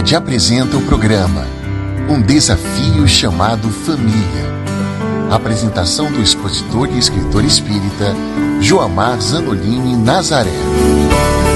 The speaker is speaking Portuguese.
Rede apresenta o programa Um Desafio Chamado Família. Apresentação do expositor e escritor espírita Joamar Zanolini Nazaré.